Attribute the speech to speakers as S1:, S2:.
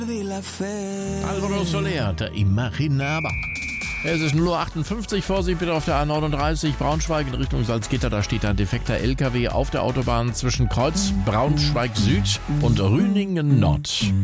S1: Alvaro Soler, der Imaginaba. Es ist 0:58 Uhr, Vorsicht bitte auf der A39 Braunschweig in Richtung Salzgitter. Da steht ein defekter LKW auf der Autobahn zwischen Kreuz Braunschweig Süd und Rüningen Nord.